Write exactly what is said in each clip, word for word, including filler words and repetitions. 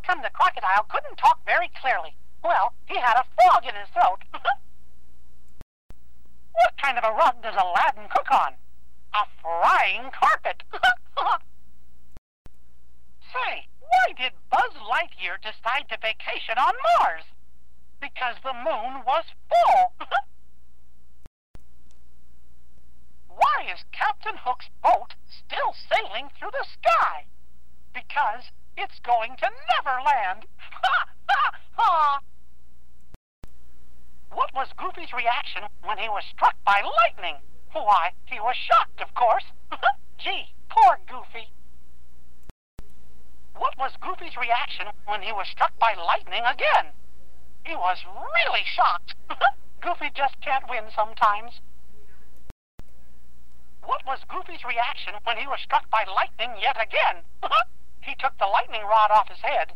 come the crocodile couldn't talk very clearly? Well, he had a frog in his throat. What kind of a rug does Aladdin cook on? A frying carpet. Say, why did Buzz Lightyear decide to vacation on Mars? Because the moon was full. Why is Captain Hook's boat still sailing through the sky? Because it's going to Neverland. Ha, ha, ha! What was Goofy's reaction when he was struck by lightning? Why, he was shocked, of course. Gee, poor Goofy. What was Goofy's reaction when he was struck by lightning again? He was really shocked. Goofy just can't win sometimes. What was Goofy's reaction when he was struck by lightning yet again? He took the lightning rod off his head.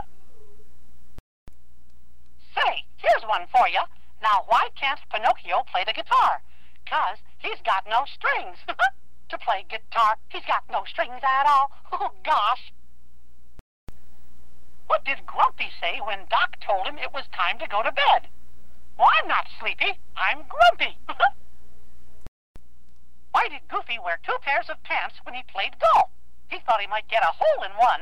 Say, here's one for you. Now, why can't Pinocchio play the guitar? 'Cause he's got no strings. To play guitar, he's got no strings at all. Oh, gosh. What did Grumpy say when Doc told him it was time to go to bed? Well, I'm not sleepy. I'm grumpy. Why did Goofy wear two pairs of pants when he played golf? He thought he might get a hole in one.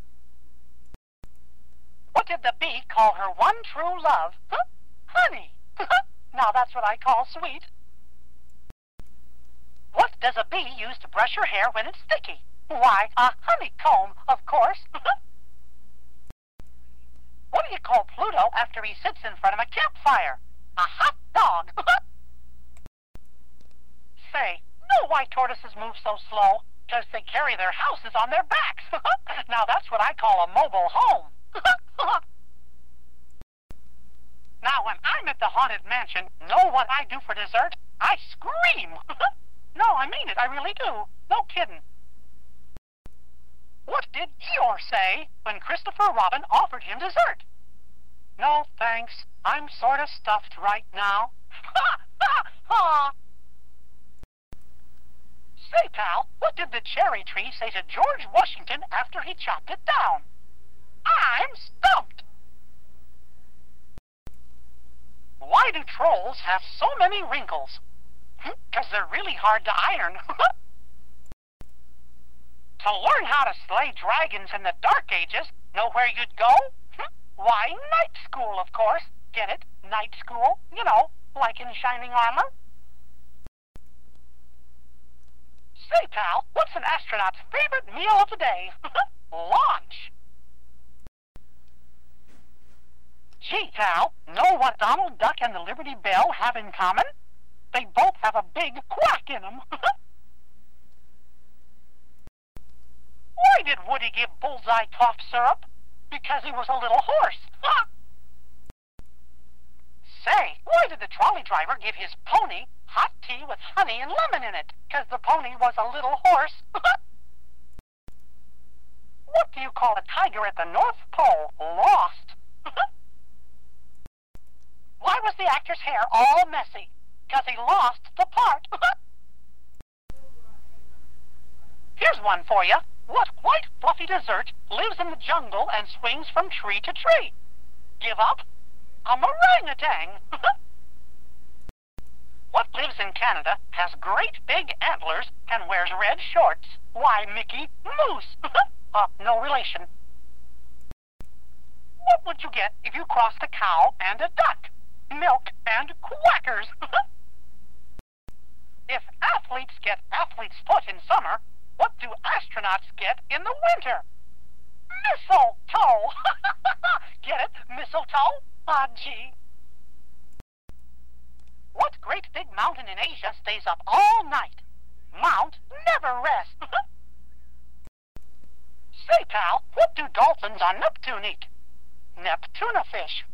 What did the bee call her one true love? Huh? Honey. Now that's what I call sweet. What does a bee use to brush her hair when it's sticky? Why, a honeycomb, of course. What do you call Pluto after he sits in front of a campfire? A hot dog. Say, know why tortoises move so slow? 'Cause they carry their houses on their backs. Now that's what I call a mobile home. Now when I'm at the Haunted Mansion, know what I do for dessert? I scream. No, I mean it, I really do. No kidding. What did Eeyore say when Christopher Robin offered him dessert? No, thanks. I'm sort of stuffed right now. Ha, ha, ha! Say, pal, what did the cherry tree say to George Washington after he chopped it down? I'm stumped! Why do trolls have so many wrinkles? 'Cause they're really hard to iron. To learn how to slay dragons in the Dark Ages, know where you'd go? Why, night school, of course. Get it? Night school. You know, like in Shining Armor. Say, pal, what's an astronaut's favorite meal of the day? Lunch. Gee, pal, know what Donald Duck and the Liberty Bell have in common? They both have a big quack in them. Why did Woody give Bullseye cough syrup? Because he was a little horse. Say, why did the trolley driver give his pony hot tea with honey and lemon in it? Because the pony was a little horse. What do you call a tiger at the North Pole? Lost. Why was the actor's hair all messy? Because he lost the part. Here's one for you. What white fluffy dessert lives in the jungle and swings from tree to tree? Give up? A orangutan. What lives in Canada, has great big antlers, and wears red shorts? Why, Mickey Mouse. uh, no relation. What would you get if you crossed a cow and a duck? Milk and quackers. If athletes get athlete's foot in summer, what do astronauts get in the winter? Mistletoe. Get it? Mistletoe? Ah, gee. What great big mountain in Asia stays up all night? Mount Neverest. Say, pal, what do dolphins on Neptune eat? Neptuna fish.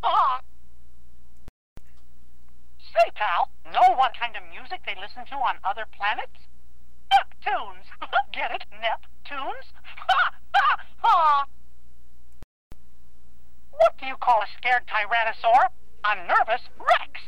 Say, pal, know what kind of music they listen to on other planets? Neptunes. Get it? Neptunes? Ha, ha, ha. What do you call a scared tyrannosaur? A nervous Rex.